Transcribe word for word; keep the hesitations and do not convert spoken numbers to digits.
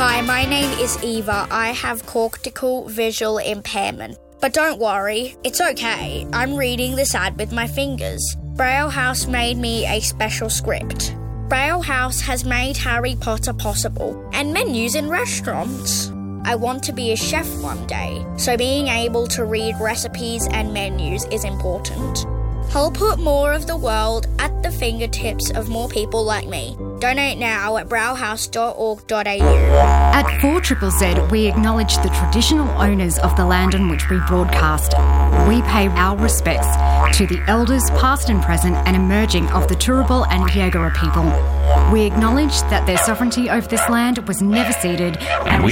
Hi, my name is Eva. I have cortical visual impairment. But don't worry, it's okay. I'm reading this ad with my fingers. Braille House made me a special script. Braille House has made Harry Potter possible, and menus in restaurants. I want to be a chef one day, so being able to read recipes and menus is important. Help put more of the world at the fingertips of more people like me. Donate now at braille house dot org dot a u. At four Z Z Z, we acknowledge the traditional owners of the land on which we broadcast. We pay our respects to the elders past and present and emerging of the Turrbal and Yagara people. We acknowledge that their sovereignty over this land was never ceded, and we